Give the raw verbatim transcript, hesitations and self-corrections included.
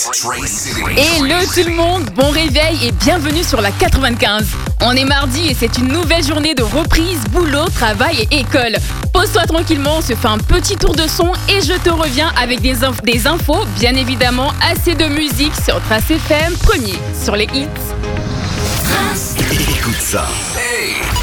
Hello tout le monde, bon réveil et bienvenue sur la quatre-vingt-quinze. On est mardi et c'est une nouvelle journée de reprise, boulot, travail et école. Pose-toi tranquillement, on se fait un petit tour de son et je te reviens avec des, inf- des infos, bien évidemment, assez de musique sur Trace F M, premier sur les hits. Écoute ça. Hey.